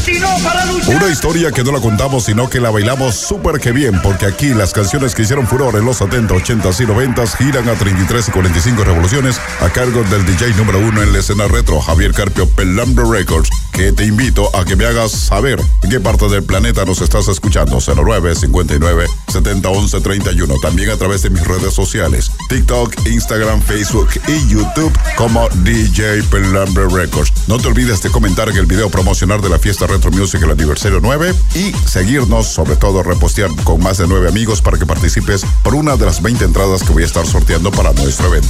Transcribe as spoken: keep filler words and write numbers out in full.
Una historia que no la contamos, sino que la bailamos súper que bien, porque aquí las canciones que hicieron furor en los setenta, ochenta y noventa giran a treinta y tres y cuarenta y cinco revoluciones a cargo del D J número uno en la escena retro, Javier Carpio, Pelambre Records, que te invito a que me hagas saber en qué parte del planeta nos estás escuchando. Cero nueve cincuenta y nueve setenta once treinta y uno. También a través de mis redes sociales, TikTok, Instagram, Facebook y YouTube como D J Pelambre Records. No te olvides de comentar en el video promocional de la fiesta Retro Music, el aniversario nueve, y seguirnos, sobre todo repostear con más de nueve amigos para que participes por una de las veinte entradas que voy a estar sorteando para nuestro evento.